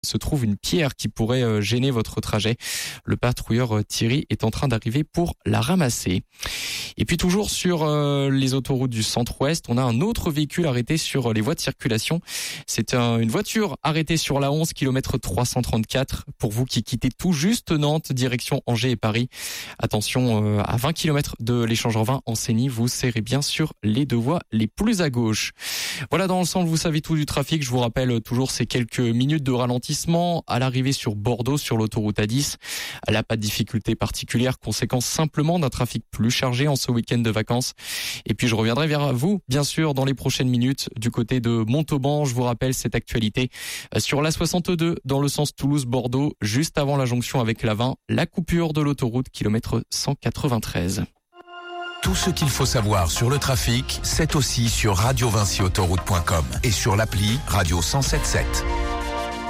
se trouve une pierre qui pourrait gêner votre trajet. Le patrouilleur Thierry est en train d'arriver pour la ramasser. Et puis toujours sur les autoroutes du centre-ouest, on a un autre véhicule arrêté sur les voies de circulation. C'est une voiture arrêtée sur la 11 km 334 pour vous qui quittez tout juste Nantes, direction Angers et Paris. Attention, à 20 km de l'échangeur 20 en Sénie, vous serrez bien sur les deux voies les plus à gauche. Voilà, dans l'ensemble, vous savez tout du trafic. Je vous rappelle toujours ces quelques minutes de ralentissement à l'arrivée sur Bordeaux, sur l'autoroute A10. Elle n'a pas de difficulté particulière, conséquence simplement d'un trafic plus chargé en ce week-end de vacances. Et puis je reviendrai vers vous, bien sûr, dans les prochaines minutes du côté de Montauban. Je vous rappelle cette actualité sur la 62 dans le sens Toulouse-Bordeaux, juste avant la jonction avec la 20, la coupure de l'autoroute kilomètre 193. Tout ce qu'il faut savoir sur le trafic, c'est aussi sur radiovinciautoroute.com et sur l'appli Radio 107.7.